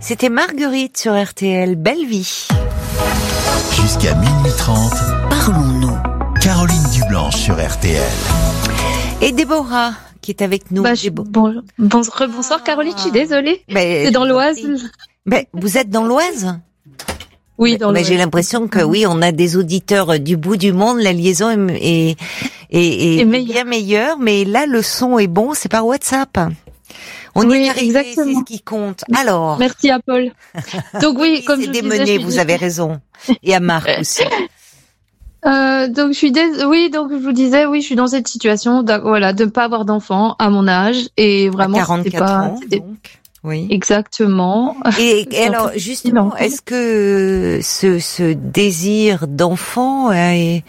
C'était Marguerite sur RTL, belle vie. Jusqu'à minuit 30, parlons-nous. Caroline Dublanche sur RTL. Et Déborah, qui est avec nous. Bonsoir Caroline, je suis désolée. C'est dans l'Oise. Vous êtes dans l'Oise ? Oui, dans l'Oise. J'ai l'impression que oui, on a des auditeurs du bout du monde, la liaison est bien meilleure, mais là le son est bon, c'est par WhatsApp. On y est arrivé, c'est ce qui compte. Alors. Merci à Paul. Donc oui, comme je disais, vous avez raison. Et à Marc aussi. Donc je vous disais, je suis dans cette situation de ne pas avoir d'enfant à mon âge et vraiment à 44 ans, donc. Oui. Exactement. Et alors justement, est-ce que ce désir d'enfant a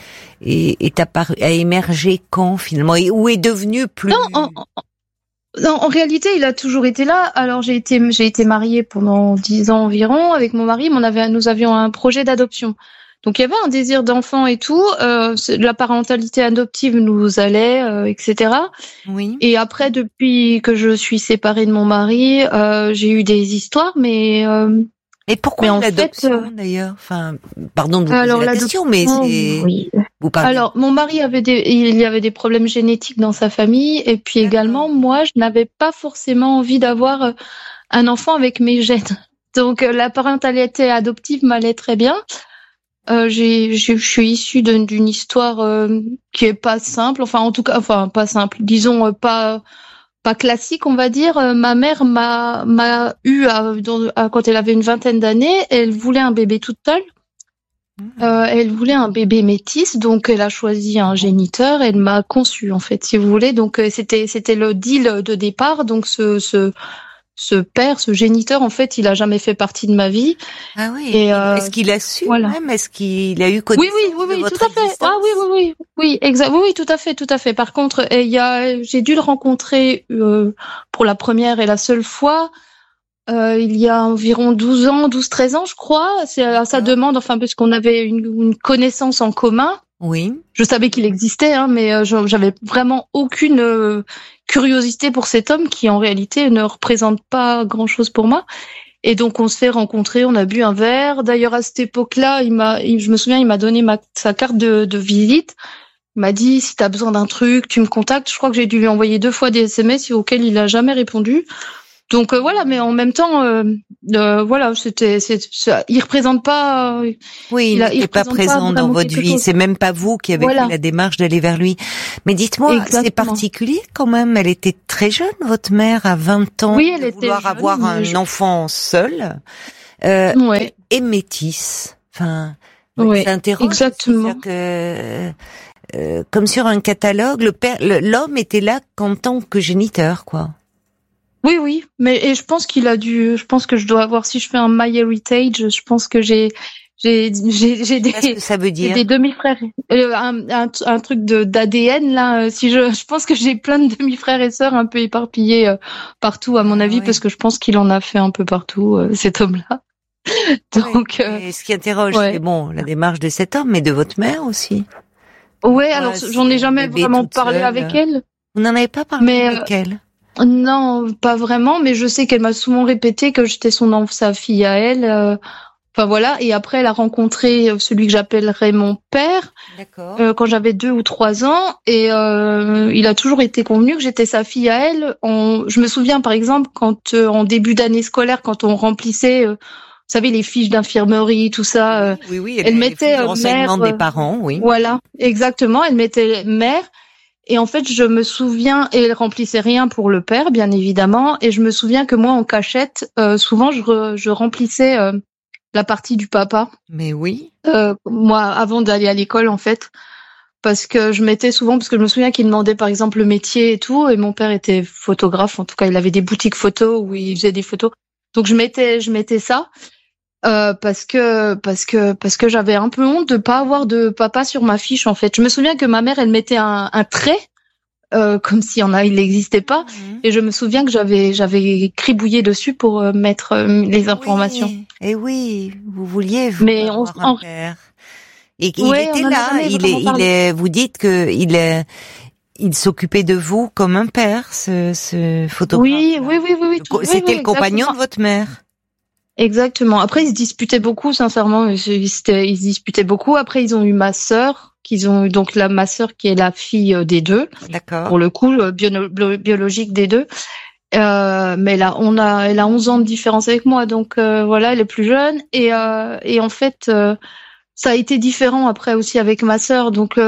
émergé quand finalement, ou est devenu plus? Non, en réalité, il a toujours été là. Alors j'ai été mariée pendant 10 ans environ avec mon mari, mais nous avions un projet d'adoption. Donc il y avait un désir d'enfant et tout. La parentalité adoptive nous allait, etc. Oui. Et après, depuis que je suis séparée de mon mari, j'ai eu des histoires, mais. Et pourquoi l'adoption d'ailleurs? Enfin, pardon de vous poser la question, mais c'est. Oui. Vous parlez. Alors, mon mari il y avait des problèmes génétiques dans sa famille, et puis également, moi, je n'avais pas forcément envie d'avoir un enfant avec mes gènes. Donc, la parentalité adoptive m'allait très bien. Je suis issue d'une histoire qui est pas simple, pas simple, disons pas classique, on va dire. Ma mère m'a eu quand elle avait une vingtaine d'années. Elle voulait un bébé toute seule. Elle voulait un bébé métis, donc elle a choisi un géniteur. Elle m'a conçu, en fait, si vous voulez. Donc c'était le deal de départ. Donc ce père, ce géniteur, en fait, il a jamais fait partie de ma vie. Ah oui. Et est-ce qu'il a su même? Est-ce qu'il a eu connaissance oui, de votre tout à fait. existence? Oui, exact. Oui, tout à fait. Par contre, j'ai dû le rencontrer pour la première et la seule fois il y a environ 12-13 ans, je crois. C'est à sa demande, parce qu'on avait une connaissance en commun. Oui. Je savais qu'il existait, mais j'avais vraiment aucune curiosité pour cet homme qui, en réalité, ne représente pas grand-chose pour moi. Et donc, on se fait rencontrer, on a bu un verre. D'ailleurs, à cette époque-là, je me souviens, il m'a donné sa carte de visite. Il m'a dit, si t'as besoin d'un truc, tu me contactes. Je crois que j'ai dû lui envoyer 2 fois des SMS auxquels il a jamais répondu. Donc voilà, mais en même temps, il représente pas. Oui, il n'était pas présent dans votre vie. C'est même pas vous qui avez fait la démarche d'aller vers lui. Mais dites-moi, c'est particulier quand même. Elle était très jeune, votre mère, à 20 ans, oui, elle de vouloir était avoir un enfant seul et métisse. Enfin, ça interroge. Exactement. C'est-à-dire que, comme sur un catalogue, l'homme était là qu'en tant que géniteur, quoi. Oui, mais je pense je pense que je dois avoir, si je fais un MyHeritage, je pense que j'ai des, qu'est-ce que ça veut dire? Des demi-frères, un truc d'ADN là. Si je pense que j'ai plein de demi-frères et sœurs un peu éparpillés partout, à mon avis, parce que je pense qu'il en a fait un peu partout, cet homme-là. Donc, et ce qui interroge, c'est la démarche de cet homme, mais de votre mère aussi. Ouais, alors j'en ai jamais vraiment parlé avec elle. Vous n'en avez pas parlé avec elle? Non, pas vraiment, mais je sais qu'elle m'a souvent répété que j'étais sa fille à elle. Voilà. Et après, elle a rencontré celui que j'appellerais mon père quand j'avais 2 ou 3 ans. Et il a toujours été convenu que j'étais sa fille à elle. Je me souviens, par exemple, quand en début d'année scolaire, quand on remplissait, vous savez, les fiches d'infirmerie, tout ça. Oui. Elle mettait renseignements des parents, oui. Voilà, exactement. Elle mettait mère. Et en fait, je me souviens, et elle remplissait rien pour le père, bien évidemment, et je me souviens que moi, en cachette, souvent, je remplissais la partie du papa. Mais oui. Moi, avant d'aller à l'école, en fait, parce que je mettais souvent, parce que je me souviens qu'il demandait, par exemple, le métier et tout, et mon père était photographe, en tout cas, il avait des boutiques photos où il faisait des photos. Donc, je mettais ça. Parce que j'avais un peu honte de pas avoir de papa sur ma fiche, en fait. Je me souviens que ma mère, elle mettait un trait comme si il n'existait pas, et je me souviens que j'avais cribouillé dessus pour mettre les informations. Et oui, vous vouliez avoir un père. Et il était là, vous dites que il s'occupait de vous comme un père, ce photographe. Oui. C'était le compagnon de votre mère. Exactement. Après, ils se disputaient beaucoup, sincèrement. Ils se disputaient beaucoup. Après, ils ont eu ma sœur, ma sœur qui est la fille des deux. D'accord. Pour le coup, biologique des deux. Mais elle a 11 ans de différence avec moi, donc voilà, elle est plus jeune. Et en fait, ça a été différent après aussi avec ma sœur. Donc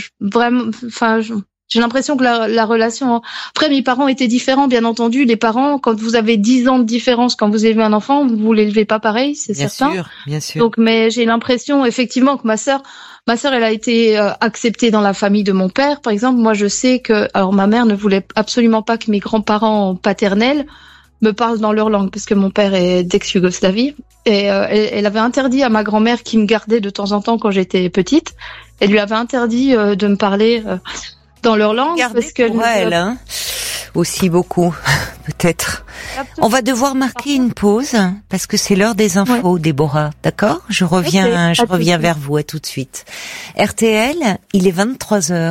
j'ai l'impression que la relation... Après, mes parents étaient différents, bien entendu. Les parents, quand vous avez 10 ans de différence, quand vous élevez un enfant, vous l'élevez pas pareil, c'est certain. Bien sûr. Donc, mais j'ai l'impression, effectivement, que ma sœur, elle a été acceptée dans la famille de mon père. Par exemple, moi, je sais que... Alors, ma mère ne voulait absolument pas que mes grands-parents paternels me parlent dans leur langue, parce que mon père est d'ex-Yougoslavie. Et elle avait interdit à ma grand-mère, qui me gardait de temps en temps quand j'étais petite, elle lui avait interdit de me parler... dans leur langue, parce que pour elle, aussi beaucoup, peut-être. On va devoir marquer une pause parce que c'est l'heure des infos, Déborah. D'accord ? Je reviens vers vous. À tout de suite. RTL, il est 23h.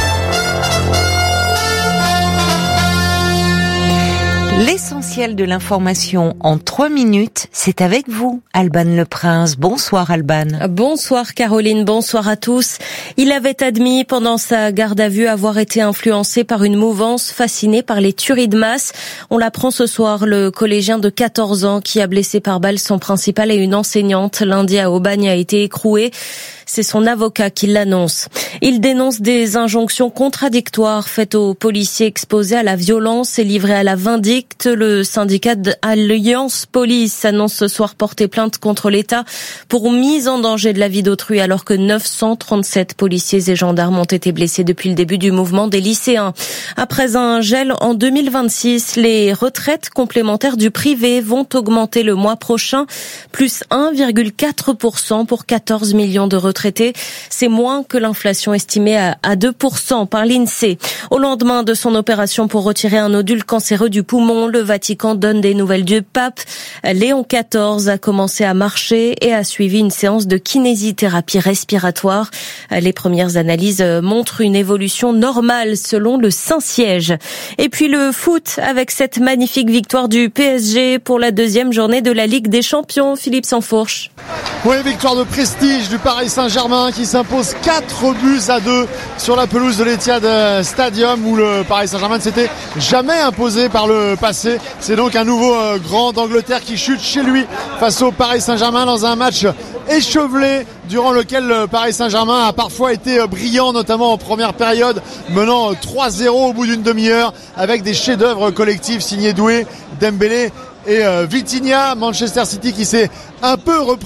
L'essentiel de l'information en 3 minutes, c'est avec vous, Alban Le Prince. Bonsoir, Alban. Bonsoir, Caroline. Bonsoir à tous. Il avait admis pendant sa garde à vue avoir été influencé par une mouvance fascinée par les tueries de masse. On l'apprend ce soir, le collégien de 14 ans qui a blessé par balle son principal et une enseignante lundi à Aubagne a été écroué. C'est son avocat qui l'annonce. Il dénonce des injonctions contradictoires faites aux policiers exposés à la violence et livrés à la vindicte. Le syndicat d'Alliance Police annonce ce soir porter plainte contre l'État pour mise en danger de la vie d'autrui alors que 937 policiers et gendarmes ont été blessés depuis le début du mouvement des lycéens. Après un gel en 2026, les retraites complémentaires du privé vont augmenter le mois prochain, plus 1,4% pour 14 millions de retraités. C'est moins que l'inflation estimée à 2% par l'INSEE. Au lendemain de son opération pour retirer un nodule cancéreux du poumon, le Vatican donne des nouvelles du pape. Léon XIV a commencé à marcher et a suivi une séance de kinésithérapie respiratoire. Les premières analyses montrent une évolution normale selon le Saint-Siège. Et puis le foot avec cette magnifique victoire du PSG pour la 2e journée de la Ligue des Champions. Philippe Sansfourche. Oui, victoire de prestige du Paris Saint-Germain qui s'impose 4-2 sur la pelouse de l'Etihad Stadium où le Paris Saint-Germain ne s'était jamais imposé par le passé. C'est donc un nouveau grand d'Angleterre qui chute chez lui face au Paris Saint-Germain dans un match échevelé durant lequel le Paris Saint-Germain a parfois été brillant, notamment en première période, menant 3-0 au bout d'une demi-heure avec des chefs-d'œuvre collectifs signés Doué, Dembélé et Vitinha. Manchester City qui s'est un peu repris